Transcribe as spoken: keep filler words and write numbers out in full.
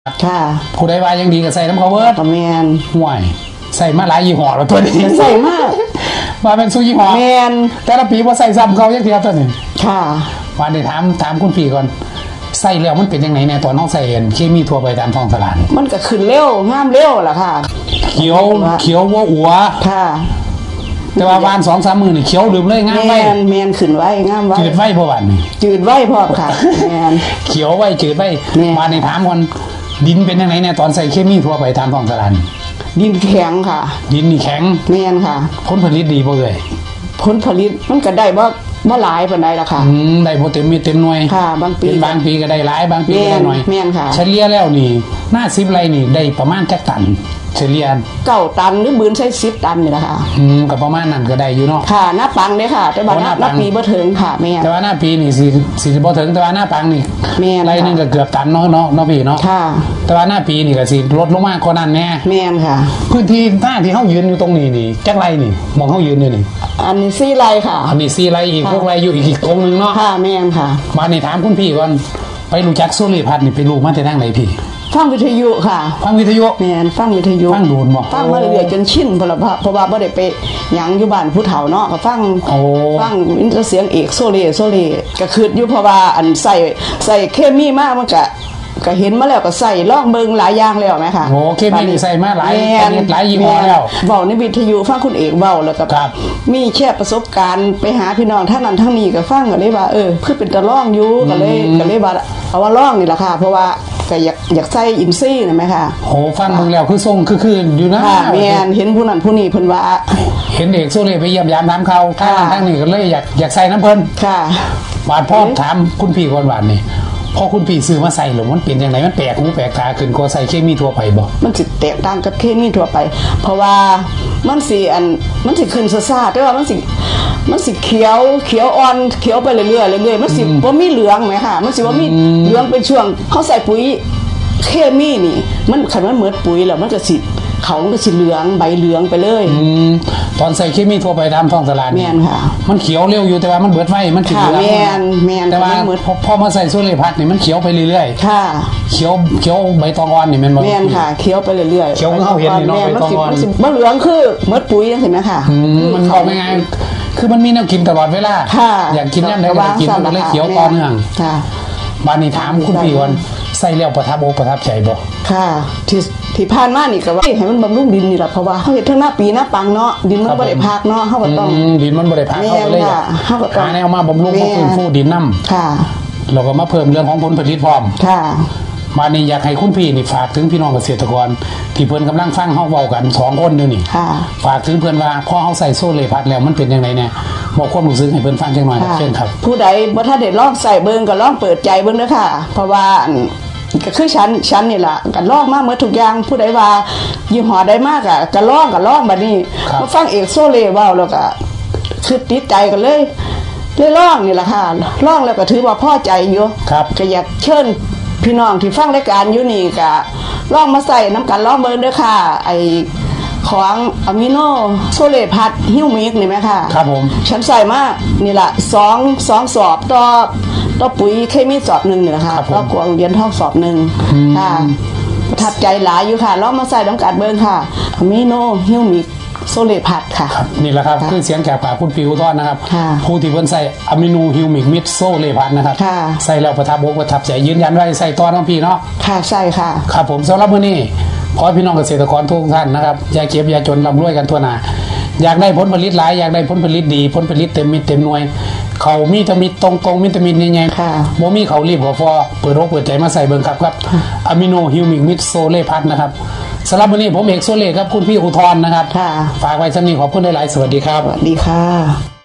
ค่ะผู้ใดว่ายังดีก็ใส่น้ำเขาเวิร์ดแมนห่วยใส่มาหลายยี่ห้อแล้วตัวนี้ใส่มากมาเป็นซูยี่ห้อแมนแต่ละปีว่าใส่ซ้ำเขาอย่างเดียวตัวนี้ค่ะวันนี้ถามถามคุณพี่ก่อนใส่แล้วมันเป็นยังไงเนี่ยตอนน้องใส่เอ็นเคมีทั่วไปตามท้องตลาดมันก็ขึ้นเร็วงามเร็วล่ะค่ะเขียวเขียววัวอัวค่ะแต่ว่าวานสองสามมือนี่เขียวดื่มเลยงามไว้แมนแมนขึ้นไว้งามไว้จืดไว้พอวันนี่จืดไว้พอค่ะแมนเขียวไว้จืดไว้มาในถามคนดินเป็นยังไงเนี่ยตอนใส่เคมีทั่วไปตามท้องตลาดดินแข็งค่ะดินนี่แข็งแมนค่ะผลผลิตดีบ่เลยผลผลิตมันก็ได้บ่บ่หลายปานใดล่ะค่ะอืมได้บ่เต็มมีเต็มหน่วยค่ะบางปีเป็นบางปีก็ได้หลายบางปีก็ได้น้อยแม่นค่ะเฉลี่ยแล้วนี่หน้าสิบไร่นี่ได้ประมาณจักตันเฉลี่ยเก้าตันหรือบืนใช้สิบตันนี่ล่ะค่ะอืมก็ประมาณนั้นก็ได้อยู่เนาะค่ะหน้าปังเด้ค่ะแต่ว่าหน้าปีบ่ถึงค่ะแม่แต่ว่าหน้าปีนี่สิสิบ่ถึงแต่ว่าหน้าปังนี่แม่นไร่นึงก็เกือบตันเนาะเนาะเนาะพี่เนาะค่ะแต่ว่าหน้าปีนี่ก็สิลดลงมากกว่านั้นแน่แม่นค่ะพื้นที่หน้าที่เฮายืนอยู่ตรงนี้นี่จักไร่นี่มองเฮายืนอยู่นี่อันนี้สี่ไร่ค่ะอันนี้สี่ไร่อีกพวกไร่อยู่อีกตรงนึงเนาะค่ะแม่นค่ะมานี่ถามคุณพี่ก่อนไปรู้จักโซเลพัดนี่ไปรู้มาแต่ทางไหนพี่ฟังวิทยุค่ะฟังวิทยุแม่นฟังวิทยุฟังดูนบ่ฟังมาเรื่อยๆจนชินเพราะว่าเพราะว่าบ่ได้ไปหยังอยู่บ้านผู้เฒ่าเนาะก็ฟังฟังอินเตอร์เสียงเอกโซเลโซเลก็คิดอยู่เพราะว่าอันใส่ใส่เคมีมากมันก็ก็เห็นมาแล้วก็ใส่ลองเบิ่งหลายอย่างแล้วไหมค่ะโอ้เคมีนี่ใส่มาหลายหลายยี่ห้อแล้วเว้าในวิทยุฟังคุณเอกเว้าแล้วก็มีแชร์ประสบการณ์ไปหาพี่น้องท่านนั้นทั้งนี้ก็ฟังก็เลยว่าเออคือเป็นตะลองอยู่ก็เลยก็เลยว่าเอาว่าลองนี่ล่ะค่ะเพราะว่าก็อยากอยากใส่อินซี่นะไหมค่ะโอ้ฟังเบิ่งแล้วคือทรงคือคืนอยู่นะแม่นเห็นผู้นั้นผู้นี้เพิ่นว่าเห็นเอกโซเลไปเยี่ยมยามถามเขาทางทางนี้ก็เลยอยากอยากใส่น้ำเพิ่นค่ะบาดพ่อถามคุณพี่ก่อนหวานนี่พอคุณพี่ซื้อมาใส่หรือมันเป็นยังไงมันแปลกหูแปลกตาขึ้นก็ใส่เคมีทั่วไปบ่มันสิแตกต่างกับเคมีทั่วไปเพราะว่ามันสิอันมันสิขึ้นซ่าๆแต่ว่ามันสิมันสิเขียวเขียวอ่อนเขียวไปเรื่อยๆเรื่อยๆมันสิบ่มีเหลืองไหมค่ะมันสิบ่มีเหลืองเป็นช่วงเขาใส่ปุ๋ยเคมีนี่มันคันมันเหมือนปุ๋ยแล้วมันจะสิเขามันก็สิเหลืองใบเหลืองไปเลยอืมตอนใส่เคมีทั่วไปตามท้องตลาดแม่นค่ะมันเขียวเร็วอยู่แต่ว่ามันเบิดไว้มันสิเหลืองแม่นแม่นแต่ว่าพอมาใส่โซเลพัดนี่มันเขียวไปเรื่อยๆค่ะเขียวเขียวใบตองอ่อนนี่แม่นบ่แม่นค่ะเขียวไปเรื่อยๆเขียวเฮาเห็นนี่เนาะใบตองอ่อนบ่เหลืองคือเหมือนปุ๋ยจังซี่มั้ยค่ะอืมมันออกง่ายๆคือมันมีแนวกินตลอดเวลาอยากกินยามใดก็กินมันเลยเขียวต่อเนื่องค่ะบ้านนี้ถามคุณพี่ก่อนใส่แล้วประทับอกประทับใจบ่ค่ะที่ที่ผ่านมานี่ก็ว่าให้มันบำรุงดินนี่แหละเพราะว่าเฮาเฮ็ดทั้งหน้าปีหน้าปังเนาะดินมันบ่ได้พักเนาะเฮาก็ต้องดินมันบ่ได้พักเฮาก็เลยเฮาก็ต้องหาแนวมาบำรุงมาฟื้นฟูดินนำค่ะแล้วก็มาเพิ่มเรื่องของผลผลิตพร้อมค่ะมานี่อยากให้คุณพี่นี่ฝากถึงพี่น้องเกษตรกรที่เพิ่นกำลังฟังเฮาเว้ากันสองคนอยู่นี่ฝากถึงเพิ่นว่าพอเฮาใส่โซเลพัดแล้วมันเป็นจังได๋แน่บอกความรู้สึกให้เพิ่นฟังจังหน่อยเชิญครับผู้ใดบ่ทันได้ลองใส่เบิ่งก็ลองเปิดใจเบิ่งเด้อค่ะเพราะว่าก็คือฉันฉันนี่ล่ะก็ลองมาหมดทุกอย่างผู้ใดว่ายี่ห้อใดมากอ่ะก็ลองก็ลองบัดนี้มาฟังเอกโซเลเว้าแล้วก็คือติดใจกันเลยเลยลองนี่ล่ะค่ะลองแล้วก็ถือว่าพอใจอยู่ก็อยากเชิญพี่น้องที่ฟังรายการอยู่นี่ก็ลองมาใส่น้ำกันลองเบิ่งเด้อค่ะไอ้ของอะมิโนโซเลพัดฮิวมิกนี่ไหมค่ะครับผมฉันใส่มานี่แหละสองสองสอบต่อต่อปุ๋ยเคมีสอบหนึ่งนี่แหละค่ะต่อกวางเรียนท่องสอบหนึ่งค่ะประทับใจหลายอยู่ค่ะลองมาใส่น้ำกัดเบิ้งค่ะอะมิโนฮิวมิกโซเลพัดค่ะนี่แหละครับคือเสียงแก่ปากคุณปิวทอดนะครับผู้ที่เพิ่นใส่อะมิโนฮิวมิกมิดโซเลพัดนะครับใส่แล้วประทับอกประทับใจยืนยันว่าใส่ตอนน้องพี่เนาะค่ะใช่ค่ะครับผมสำหรับมื้อนี้ขอให้พี่น้องเกษตรกรทุกท่านนะครับอย่าเก็บอย่าจนร่ำรวยกันทั่วหน้าอยากได้ผลผลิตหลายอยากได้ผลผลิตดีผลผลิตเต็มมิตรเต็มหน่วยเขามีตะมิดตรงตรงมิตามินใหญ่ๆบ่มีเขารีบขอฟอเปิดโรคเปิดใจมาใส่เบิ่งครับครับอะมิโนฮิวมิกมิดโซเลพัดนะครับสำหรับวันนี้ผมเอกโซเลครับคุณพี่อุทธรนะครับฝากไว้สักนิดขอบคุณหลายๆสวัสดีครับสวัสดีค่ะ